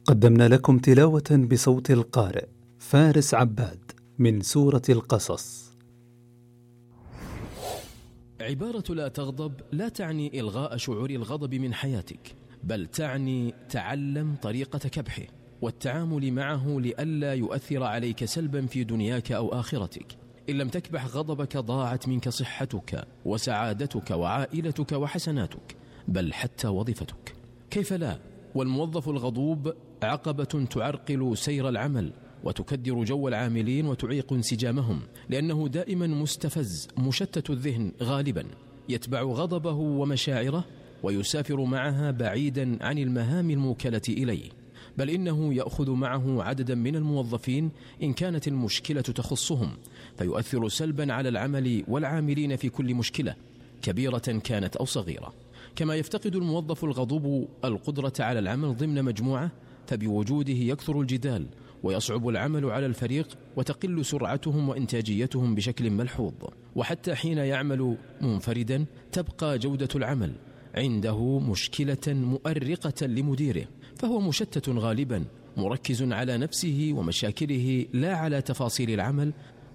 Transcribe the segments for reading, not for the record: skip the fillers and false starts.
قدمنا لكم تلاوة بصوت القارئ فارس عباد من سورة القصص. عبارة لا تغضب لا تعني إلغاء شعور الغضب من حياتك، بل تعني تعلم طريقة كبحه والتعامل معه لئلا يؤثر عليك سلبا في دنياك أو آخرتك. إن لم تكبح غضبك ضاعت منك صحتك وسعادتك وعائلتك وحسناتك، بل حتى وظيفتك. كيف لا؟ والموظف الغضوب عقبة تعرقل سير العمل وتكدر جو العاملين وتعيق انسجامهم، لأنه دائما مستفز مشتت الذهن، غالبا يتبع غضبه ومشاعره ويسافر معها بعيدا عن المهام الموكلة إليه، بل إنه يأخذ معه عددا من الموظفين إن كانت المشكلة تخصهم، فيؤثر سلبا على العمل والعاملين في كل مشكلة كبيرة كانت أو صغيرة. كما يفتقد الموظف الغضوب القدرة على العمل ضمن مجموعة، فبوجوده يكثر الجدال ويصعب العمل على الفريق وتقل سرعتهم وإنتاجيتهم بشكل ملحوظ. وحتى حين يعمل منفردا تبقى جودة العمل عنده مشكلة مؤرقة لمديره، فهو مشتت غالبا مركز على نفسه ومشاكله لا على تفاصيل العمل،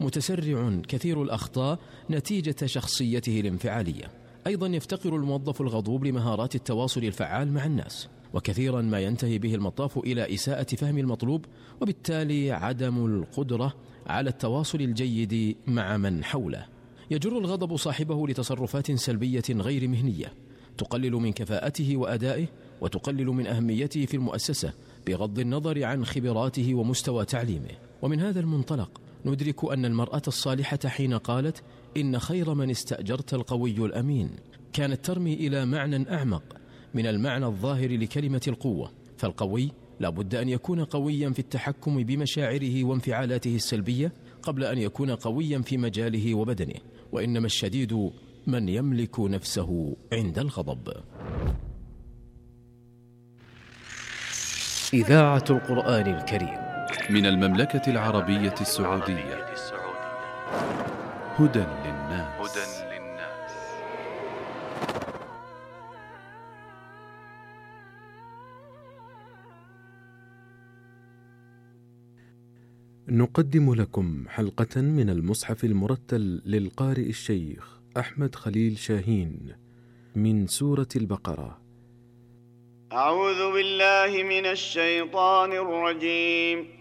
متسرع كثير الأخطاء نتيجة شخصيته الانفعالية. أيضا يفتقر الموظف الغضوب لمهارات التواصل الفعال مع الناس، وكثيرا ما ينتهي به المطاف إلى إساءة فهم المطلوب، وبالتالي عدم القدرة على التواصل الجيد مع من حوله. يجر الغضب صاحبه لتصرفات سلبية غير مهنية تقلل من كفاءته وأدائه وتقلل من أهميته في المؤسسة بغض النظر عن خبراته ومستوى تعليمه. ومن هذا المنطلق ندرك أن المرأة الصالحة حين قالت إن خير من استأجرت القوي الأمين كانت ترمي إلى معنى أعمق من المعنى الظاهر لكلمة القوة، فالقوي لا بد أن يكون قويا في التحكم بمشاعره وانفعالاته السلبية قبل أن يكون قويا في مجاله وبدنه، وإنما الشديد من يملك نفسه عند الغضب. إذاعة القرآن الكريم من المملكة العربية السعودية. هدى للناس. نقدم لكم حلقة من المصحف المرتل للقارئ الشيخ أحمد خليل شاهين من سورة البقرة. أعوذ بالله من الشيطان الرجيم.